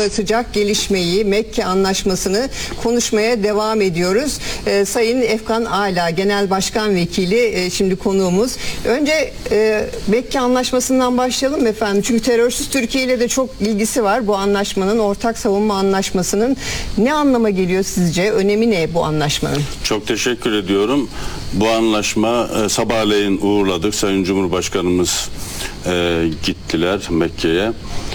Sıcak gelişmeyi, Mekke Anlaşması'nı konuşmaya devam ediyoruz. Sayın Efkan Ala, Genel Başkan Vekili şimdi konuğumuz. Önce Mekke Anlaşması'ndan başlayalım efendim. Çünkü terörsüz Türkiye ile de çok ilgisi var. Bu anlaşmanın, ortak savunma anlaşmasının ne anlama geliyor sizce? Önemi ne bu anlaşmanın? Çok teşekkür ediyorum. Bu anlaşma sabahleyin uğurladık. Sayın Cumhurbaşkanımız gittiler Mekke'ye.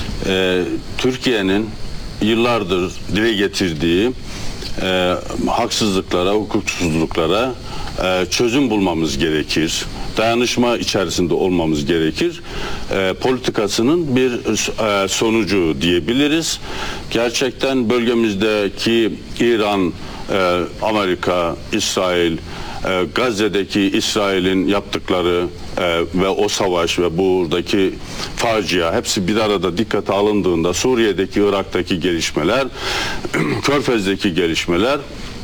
Türkiye'nin yıllardır dile getirdiği haksızlıklara, hukuksuzluklara çözüm bulmamız gerekir. Dayanışma içerisinde olmamız gerekir. Politikasının bir sonucu diyebiliriz. Gerçekten bölgemizdeki İran, Amerika, İsrail, Gazze'deki İsrail'in yaptıkları ve o savaş ve buradaki facia hepsi bir arada dikkate alındığında Suriye'deki, Irak'taki gelişmeler, Körfez'deki gelişmeler,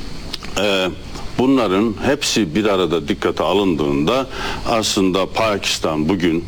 bunların hepsi bir arada dikkate alındığında aslında Pakistan bugün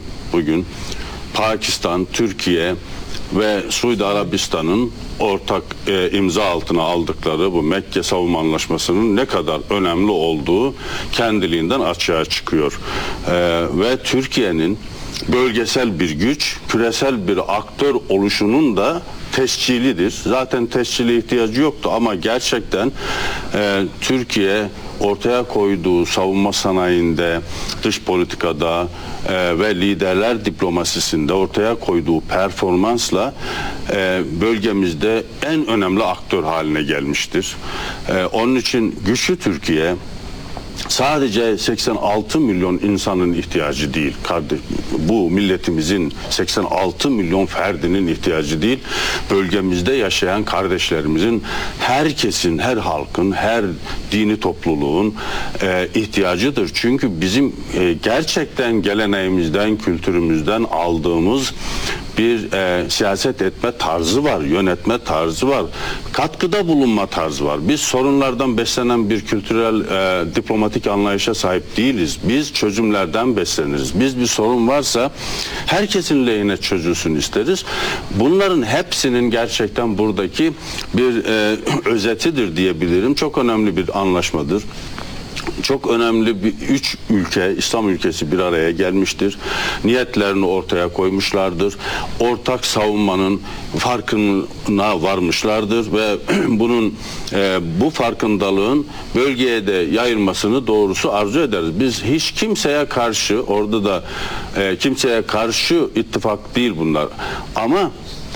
Pakistan, Türkiye ve Suudi Arabistan'ın ortak imza altına aldıkları bu Mekke Savunma Anlaşması'nın ne kadar önemli olduğu kendiliğinden açığa çıkıyor. Ve Türkiye'nin bölgesel bir güç, küresel bir aktör oluşunun da tescilidir. Zaten tescile ihtiyacı yoktu ama gerçekten Türkiye ortaya koyduğu savunma sanayinde, dış politikada ve liderler diplomasisinde ortaya koyduğu performansla bölgemizde en önemli aktör haline gelmiştir. Onun için güçlü Türkiye sadece 86 milyon insanın ihtiyacı değil. Bu milletimizin 86 milyon ferdinin ihtiyacı değil. Bölgemizde yaşayan kardeşlerimizin, herkesin, her halkın, her dini topluluğun ihtiyacıdır. Çünkü bizim gerçekten geleneğimizden, kültürümüzden aldığımız bir siyaset etme tarzı var, yönetme tarzı var, katkıda bulunma tarzı var. Biz sorunlardan beslenen bir kültürel diplomatik anlayışa sahip değiliz. Biz çözümlerden besleniriz. Biz bir sorun varsa herkesin lehine çözülsün isteriz. Bunların hepsinin gerçekten buradaki bir özetidir diyebilirim. Çok önemli bir anlaşmadır. Çok önemli bir 3 ülke, İslam ülkesi bir araya gelmiştir. Niyetlerini ortaya koymuşlardır. Ortak savunmanın farkına varmışlardır ve bunun bu farkındalığın bölgeye de yayılmasını doğrusu arzu ederiz. Biz hiç kimseye karşı, orada da kimseye karşı ittifak değil bunlar. Ama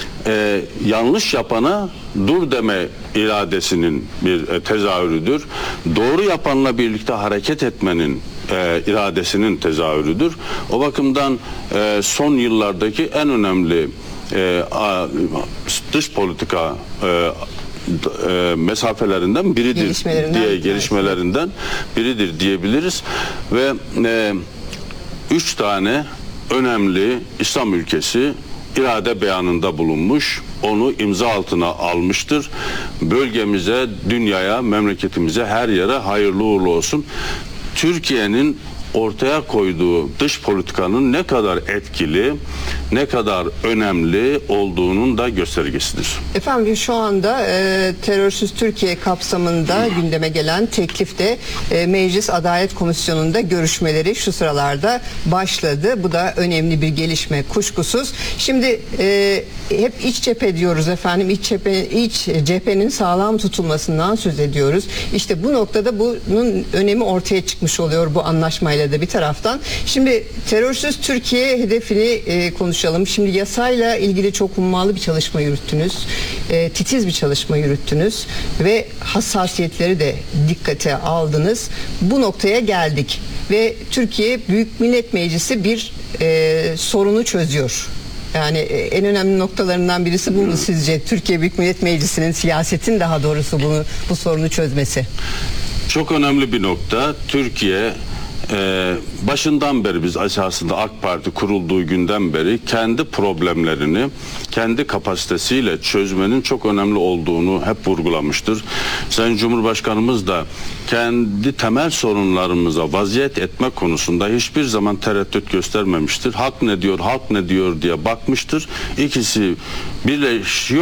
yanlış yapana dur deme iradesinin bir tezahürüdür. Doğru yapanla birlikte hareket etmenin iradesinin tezahürüdür. O bakımdan son yıllardaki en önemli dış politika mesafelerinden biridir gelişmelerinden biridir diyebiliriz ve 3 tane önemli İslam ülkesi irade beyanında bulunmuş, onu imza altına almıştır. Bölgemize, dünyaya, memleketimize, her yere hayırlı uğurlu olsun. Türkiye'nin ortaya koyduğu dış politikanın ne kadar etkili, ne kadar önemli olduğunun da göstergesidir. Efendim şu anda terörsüz Türkiye kapsamında gündeme gelen teklifte Meclis Adalet Komisyonu'nda görüşmeleri şu sıralarda başladı. Bu da önemli bir gelişme kuşkusuz. Şimdi hep iç cephe diyoruz efendim. İç cephenin sağlam tutulmasından söz ediyoruz. İşte bu noktada bunun önemi ortaya çıkmış oluyor bu anlaşmayla da bir taraftan. Şimdi terörsüz Türkiye hedefini konuşalım. Şimdi yasayla ilgili çok hummalı bir çalışma yürüttünüz. Titiz bir çalışma yürüttünüz ve hassasiyetleri de dikkate aldınız. Bu noktaya geldik ve Türkiye Büyük Millet Meclisi bir sorunu çözüyor. Yani en önemli noktalarından birisi bu mu sizce? Türkiye Büyük Millet Meclisi'nin, siyasetin daha doğrusu bu sorunu çözmesi. Çok önemli bir nokta. Türkiye başından beri biz esasında AK Parti kurulduğu günden beri kendi problemlerini kendi kapasitesiyle çözmenin çok önemli olduğunu hep vurgulamıştır. Sayın Cumhurbaşkanımız da kendi temel sorunlarımıza vaziyet etme konusunda hiçbir zaman tereddüt göstermemiştir. Halk ne diyor, halk ne diyor diye bakmıştır. İkisi birleşiyor.